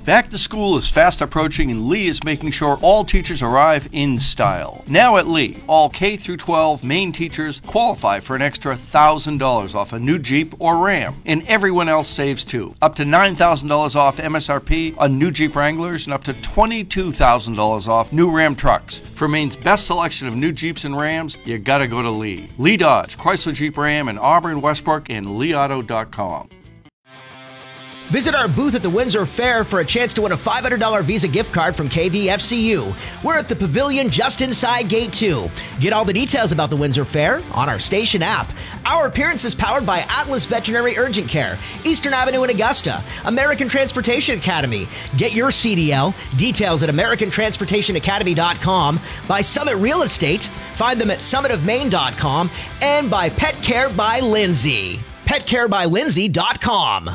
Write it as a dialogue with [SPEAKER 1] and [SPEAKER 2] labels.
[SPEAKER 1] Back to school is fast approaching, and Lee is making sure all teachers arrive in style. Now at Lee, all K through 12 Maine teachers qualify for an extra $1,000 off a new Jeep or Ram, and everyone else saves too. Up to $9,000 off MSRP on new Jeep Wranglers and up to $22,000 off new Ram trucks. For Maine's best selection of new Jeeps and Rams, you gotta go to Lee. Lee Dodge, Chrysler Jeep Ram in Auburn, Westbrook, and leeauto.com.
[SPEAKER 2] Visit our booth at the Windsor Fair for a chance to win a $500 Visa gift card from KVFCU. We're at the Pavilion just inside Gate 2. Get all the details about the Windsor Fair on our station app. Our appearance is powered by Atlas Veterinary Urgent Care, Eastern Avenue in Augusta, American Transportation Academy. Get your CDL. Details at AmericanTransportationAcademy.com. By Summit Real Estate. Find them at summitofmaine.com. And by Pet Care by Lindsay. PetCareByLindsay.com.